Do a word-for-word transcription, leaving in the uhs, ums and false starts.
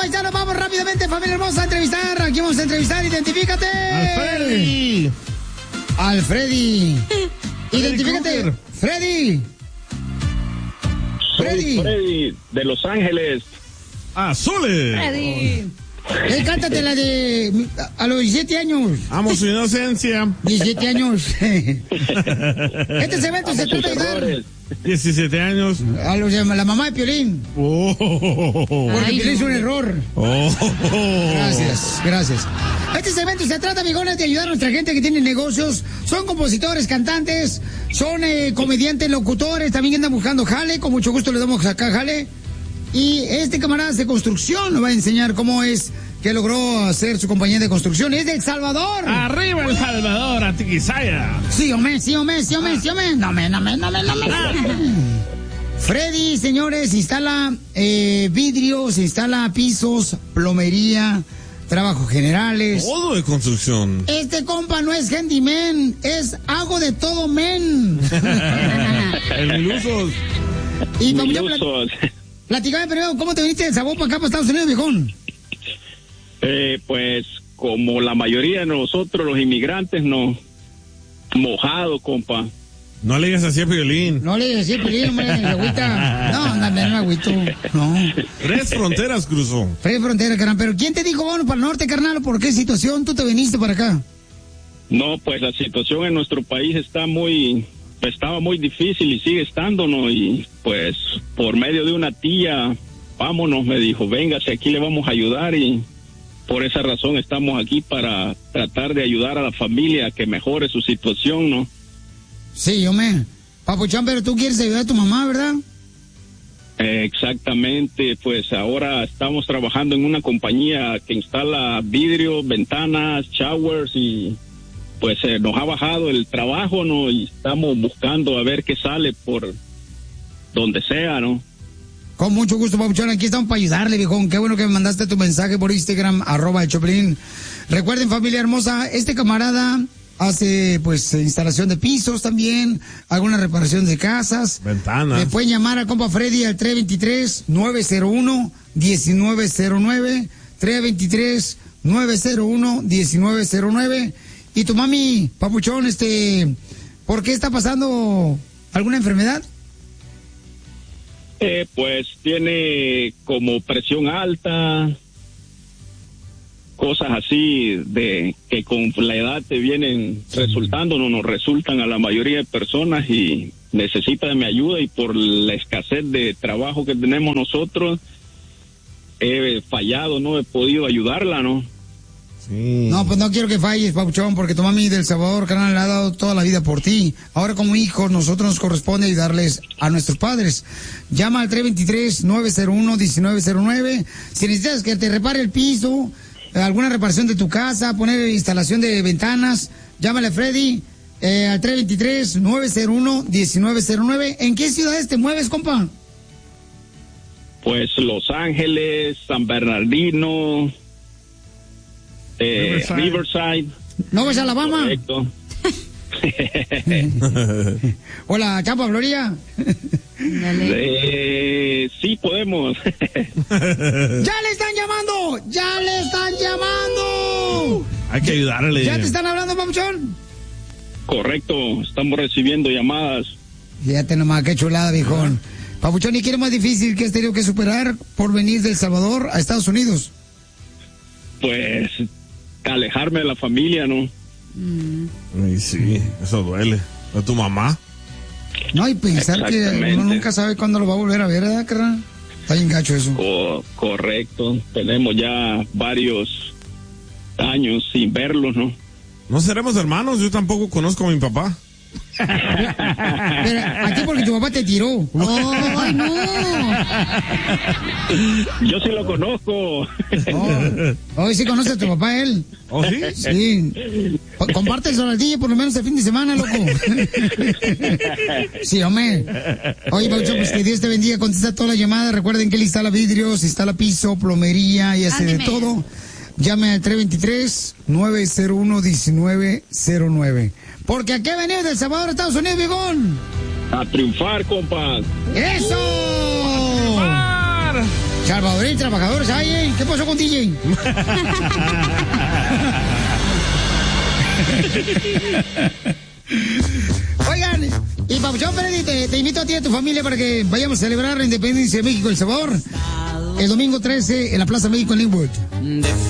paisanos, vamos rápidamente, familia hermosa, a entrevistar. Aquí vamos a entrevistar, identifícate. Alfredi. Alfredi. Identifícate. Freddy. Freddy. Freddy, de Los Ángeles. Azules. Freddy. Eh, cántate la de a los diecisiete años. Amo su inocencia. diecisiete años. Este segmento se trata de ayudar. diecisiete años. A los de la mamá de Piolín. Oh. Porque Ay, Piolín no. es un error. Oh. Gracias, gracias. Este segmento se trata, amigones, de ayudar a nuestra gente que tiene negocios. Son compositores, cantantes, son eh, comediantes, locutores, también andan buscando jale. Con mucho gusto les damos acá jale. Y este camarada de construcción nos va a enseñar cómo es que logró hacer su compañía de construcción. Es de El Salvador. Arriba El Salvador, Atiquizaya. Sí, hombre, sí, hombre, sí, hombre, sí, hombre. No me, no me, no me, no me. Freddy, señores, instala eh, vidrios, instala pisos, plomería, trabajos generales. Todo de construcción. Este compa no es handyman, es hago de todo men. El milusos. Y vamos a Milusos. platicame primero, ¿cómo te viniste de Sabor para acá, para Estados Unidos, viejón? Eh, pues como la mayoría de nosotros los inmigrantes no mojado, compa. No le digas así a Piolín. No le digas así a Piolín, hombre, me agüita. No, dame, no me agüito. No. Tres fronteras cruzó. Tres fronteras, carnal. Pero ¿quién te dijo, bueno, para el norte, carnal? ¿Por qué situación tú te viniste para acá? No, pues la situación en nuestro país está muy, estaba muy difícil y sigue estando, ¿no? Y pues por medio de una tía, vámonos, me dijo, véngase, aquí le vamos a ayudar y por esa razón estamos aquí para tratar de ayudar a la familia a que mejore su situación, ¿no? Sí, yo me... Papuchón, pero tú quieres ayudar a tu mamá, ¿verdad? Eh, exactamente, pues ahora estamos trabajando en una compañía que instala vidrios, ventanas, showers y pues eh, nos ha bajado el trabajo, ¿no? Y estamos buscando a ver qué sale por donde sea, ¿no? Con mucho gusto, Papuchón, aquí estamos para ayudarle, viejón. Qué bueno que me mandaste tu mensaje por Instagram, arroba el Choplin. Recuerden, familia hermosa, este camarada hace, pues, instalación de pisos también, alguna reparación de casas. Ventanas. Le pueden llamar al compa Freddy al tres dos tres, nueve cero uno, uno nueve cero nueve, tres dos tres, nueve cero uno, uno nueve cero nueve. Y tu mami, Papuchón, este, ¿por qué está pasando alguna enfermedad? Eh, pues tiene como presión alta, cosas así de que con la edad te vienen resultando, no nos resultan a la mayoría de personas y necesita de mi ayuda y por la escasez de trabajo que tenemos nosotros he fallado, no he podido ayudarla, ¿no? Sí. No, pues no quiero que falles, Papuchón, porque tu mami del Salvador, carnal, le ha dado toda la vida por ti. Ahora como hijos, nosotros nos corresponde ayudarles a nuestros padres. Llama al tres dos tres, nueve cero uno, uno nueve cero nueve. Si necesitas que te repare el piso, alguna reparación de tu casa, poner instalación de ventanas, llámale a Freddy eh, al tres dos tres, nueve cero uno, uno nueve cero nueve. ¿En qué ciudades te mueves, compa? Pues Los Ángeles, San Bernardino, eh, Riverside. Riverside. ¿No vas a Alabama? Correcto. Hola, Tampa, Florida. eh, sí, podemos. ¡Ya le están llamando! ¡Ya le están llamando! Hay que ayudarle. ¿Ya te están hablando, Papuchón? Correcto, estamos recibiendo llamadas. Fíjate nomás, qué chulada, viejón. Papuchón, ¿y qué es lo más difícil que has tenido que superar por venir de El Salvador a Estados Unidos? Pues alejarme de la familia, ¿no? Ay, sí, eso duele. ¿A tu mamá? No, y pensar que Exactamente. uno nunca sabe cuándo lo va a volver a ver, ¿verdad, carnal? Está bien gacho eso. Co- correcto, tenemos ya varios años sin verlos, ¿no? No seremos hermanos, yo tampoco conozco a mi papá. Pero a ti porque tu papá te tiró. ¡Ay, no! Yo sí lo conozco. Oh, hoy sí conoce a tu papá, él. ¿Oh, sí? Sí. Pa- Comparte el soldillo por lo menos el fin de semana, loco. Sí, hombre. Oye, Papuchón, pues que Dios te bendiga. Contesta todas las llamadas. Recuerden que él instala vidrios, instala piso, plomería y hace de Ándeme. todo. Llame al tres dos tres, nueve cero uno, uno nueve cero nueve. Porque aquí ha venido del Salvador a Estados Unidos, viejón. A triunfar, compa. ¡Eso! Salvadoreños trabajadores hay, ¿eh? ¿Qué pasó con D J? Oigan, y Papuchón Freddy, te, te invito a ti y a tu familia para que vayamos a celebrar la independencia de México, El Salvador, el domingo trece en la Plaza México en Linwood.